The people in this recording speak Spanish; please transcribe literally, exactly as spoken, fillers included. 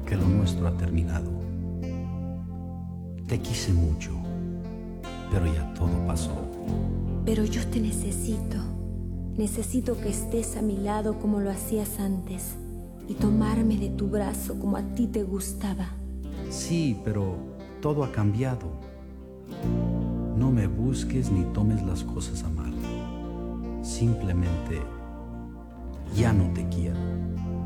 que lo nuestro ha terminado. Te quise mucho, pero ya todo pasó. Pero yo te necesito. Necesito que estés a mi lado como lo hacías antes y tomarme de tu brazo como a ti te gustaba. Sí, pero todo ha cambiado. No me busques ni tomes las cosas a mal. Simplemente ya no te quiero.